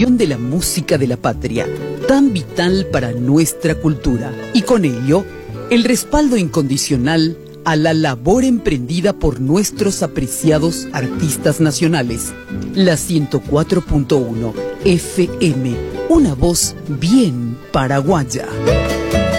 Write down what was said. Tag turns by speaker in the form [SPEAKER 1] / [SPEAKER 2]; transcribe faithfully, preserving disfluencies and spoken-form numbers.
[SPEAKER 1] difusión de la música de la patria, tan vital para nuestra cultura. Y con ello, el respaldo incondicional a la labor emprendida por nuestros apreciados artistas nacionales. La ciento cuatro punto uno F M, una voz bien paraguaya.